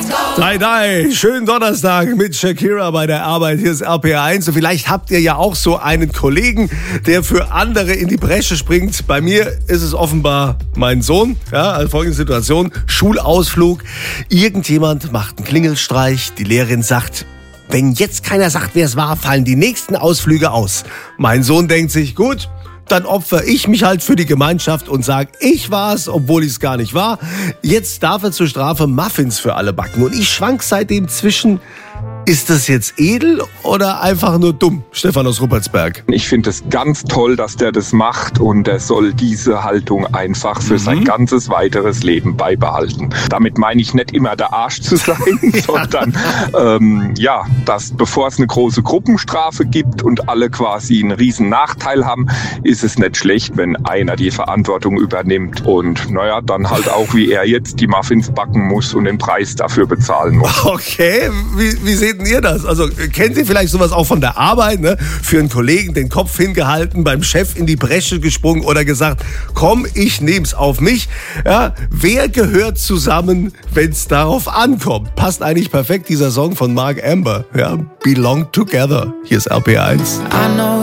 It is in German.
Dai, schönen Donnerstag mit Shakira bei der Arbeit. Hier ist RPR1 und vielleicht habt ihr ja auch so einen Kollegen, der für andere in die Bresche springt. Bei mir ist es offenbar mein Sohn. Ja, also folgende Situation, Schulausflug. Irgendjemand macht einen Klingelstreich, die Lehrerin sagt, wenn jetzt keiner sagt, wer es war, fallen die nächsten Ausflüge aus. Mein Sohn denkt sich, gut, dann opfere ich mich halt für die Gemeinschaft und sage, ich war's, obwohl ich es gar nicht war. Jetzt darf er zur Strafe Muffins für alle backen. Und ich schwank seitdem zwischen, ist das jetzt edel oder einfach nur dumm? Stefan aus Ruppertsberg. Ich finde es ganz toll, dass der das macht und er soll diese Haltung einfach für sein ganzes weiteres Leben beibehalten. Damit meine ich nicht immer der Arsch zu sein, sondern dass bevor es eine große Gruppenstrafe gibt und alle quasi einen riesen Nachteil haben, ist es nicht schlecht, wenn einer die Verantwortung übernimmt und dann halt auch wie er jetzt die Muffins backen muss und den Preis dafür bezahlen muss. Okay, wie seht denn ihr das? Also kennt ihr vielleicht sowas auch von der Arbeit, ne? Für einen Kollegen den Kopf hingehalten, beim Chef in die Bresche gesprungen oder gesagt, komm, ich nehm's auf mich. Ja, wer gehört zusammen, wenn's darauf ankommt? Passt eigentlich perfekt dieser Song von Mark Amber, ja? Belong Together. Hier ist RPR1.